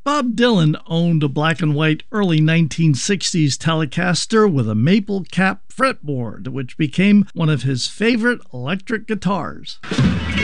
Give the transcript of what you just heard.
Bob Dylan owned a black and white early 1960s Telecaster with a maple cap fretboard, which became one of his favorite electric guitars.